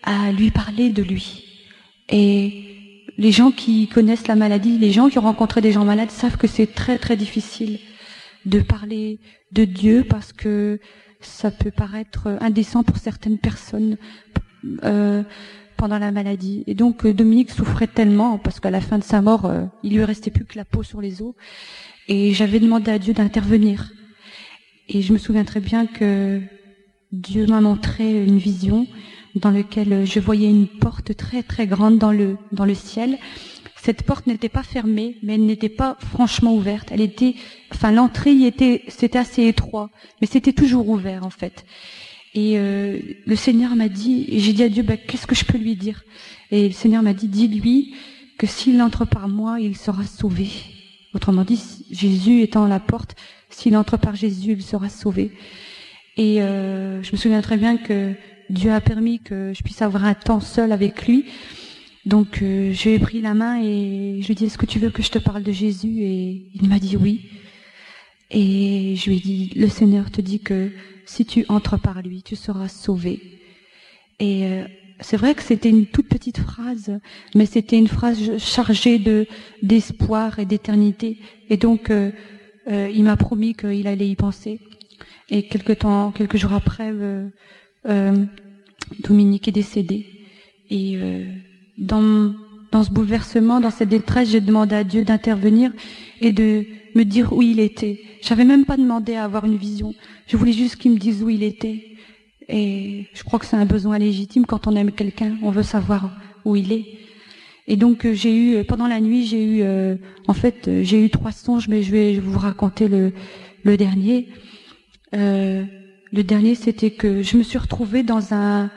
à lui parler de lui. Et les gens qui connaissent la maladie, les gens qui ont rencontré des gens malades savent que c'est très très difficile de parler de Dieu parce que ça peut paraître indécent pour certaines personnes pendant la maladie. Et donc Dominique souffrait tellement parce qu'à la fin de sa mort, il lui restait plus que la peau sur les os. Et j'avais demandé à Dieu d'intervenir. Et je me souviens très bien que Dieu m'a montré une vision dans laquelle je voyais une porte très très grande dans le ciel. Cette porte n'était pas fermée, mais elle n'était pas franchement ouverte. Elle était, enfin l'entrée c'était assez étroit, mais c'était toujours ouvert en fait. Et le Seigneur m'a dit, et j'ai dit à Dieu, qu'est-ce que je peux lui dire? Et le Seigneur m'a dit, dis-lui que s'il entre par moi, il sera sauvé. Autrement dit, Jésus étant à la porte, s'il entre par Jésus, il sera sauvé. Et je me souviens très bien que Dieu a permis que je puisse avoir un temps seul avec lui. Donc je lui ai pris la main et je lui ai dit, est-ce que tu veux que je te parle de Jésus? Et il m'a dit oui. Et je lui ai dit, le Seigneur te dit que si tu entres par lui, tu seras sauvé. Et c'est vrai que c'était une toute petite phrase, mais c'était une phrase chargée d'espoir et d'éternité. Et donc il m'a promis qu'il allait y penser. Et quelques jours après, Dominique est décédé. Et dans ce bouleversement, dans cette détresse, j'ai demandé à Dieu d'intervenir et de me dire où il était. J'avais même pas demandé à avoir une vision. Je voulais juste qu'il me dise où il était. Et je crois que c'est un besoin légitime quand on aime quelqu'un, on veut savoir où il est. Et donc pendant la nuit, j'ai eu 3 songes, mais je vais vous raconter le dernier. Le dernier, c'était que je me suis retrouvée dans un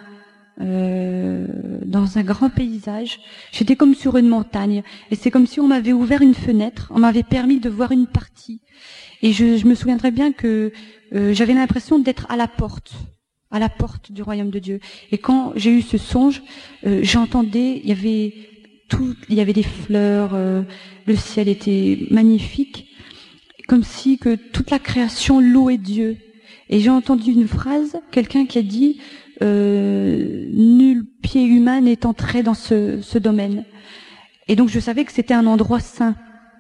grand paysage. J'étais comme sur une montagne, et c'est comme si on m'avait ouvert une fenêtre, on m'avait permis de voir une partie. Et je me souviens très bien que j'avais l'impression d'être à la porte du royaume de Dieu. Et quand j'ai eu ce songe, j'entendais, il y avait des fleurs, le ciel était magnifique, comme si que toute la création louait Dieu. Et j'ai entendu une phrase, quelqu'un qui a dit nul pied humain n'est entré dans ce domaine. Et donc je savais que c'était un endroit saint.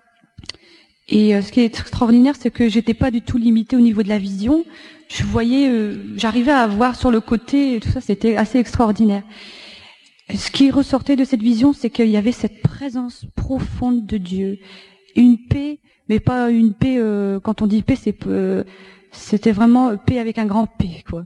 Et ce qui est extraordinaire, c'est que j'étais pas du tout limitée au niveau de la vision. Je voyais, j'arrivais à voir sur le côté, et tout ça, c'était assez extraordinaire. Ce qui ressortait de cette vision, c'est qu'il y avait cette présence profonde de Dieu, une paix, mais pas une paix. Quand on dit paix, c'était vraiment paix avec un grand P, quoi.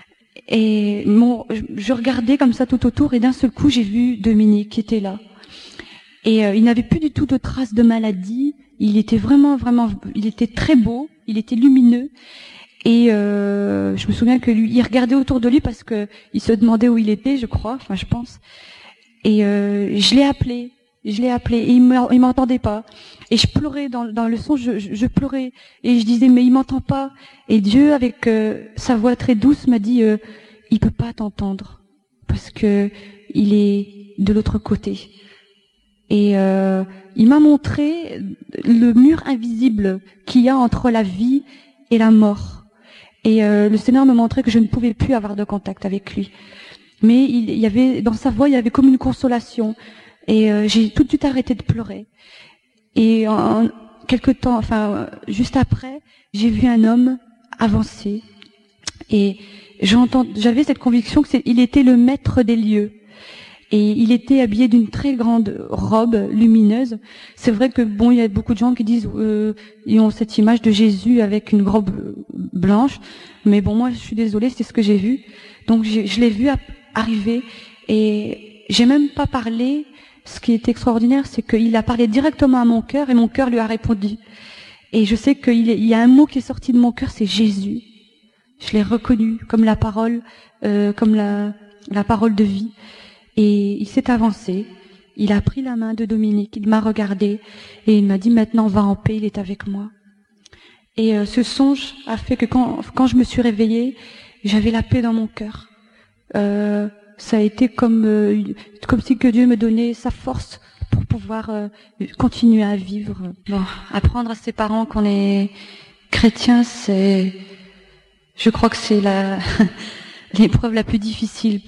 Et je regardais comme ça tout autour, et d'un seul coup, j'ai vu Dominique qui était là. Et il n'avait plus du tout de traces de maladie. Il était vraiment, il était très beau, il était lumineux. Et je me souviens que lui, il regardait autour de lui parce que il se demandait où il était, je crois, enfin je pense. Et je l'ai appelé, et il m'entendait pas. Et je pleurais dans le son, je pleurais et je disais mais il m'entend pas. Et Dieu, avec sa voix très douce, m'a dit il peut pas t'entendre parce que il est de l'autre côté. Et il m'a montré le mur invisible qu'il y a entre la vie et la mort. Et le Seigneur me montrait que je ne pouvais plus avoir de contact avec lui. Mais il y avait, dans sa voix, il y avait comme une consolation. Et j'ai tout de suite arrêté de pleurer. Et en quelque temps, juste après, j'ai vu un homme avancer. Et j'avais cette conviction qu'il était le maître des lieux. Et il était habillé d'une très grande robe lumineuse. C'est vrai que il y a beaucoup de gens qui disent ils ont cette image de Jésus avec une robe blanche, mais moi je suis désolée, c'est ce que j'ai vu. Donc je l'ai vu arriver et j'ai même pas parlé. Ce qui est extraordinaire, c'est qu'il a parlé directement à mon cœur et mon cœur lui a répondu. Et je sais qu'il y a un mot qui est sorti de mon cœur, c'est Jésus. Je l'ai reconnu comme la parole, comme la parole de vie. Et il s'est avancé, il a pris la main de Dominique, il m'a regardé et il m'a dit maintenant va en paix, il est avec moi. Et ce songe a fait que quand je me suis réveillée, j'avais la paix dans mon cœur. Ça a été comme si que Dieu me donnait sa force pour pouvoir continuer à vivre. Bon, apprendre à ses parents qu'on est chrétien, je crois que c'est l'épreuve la plus difficile.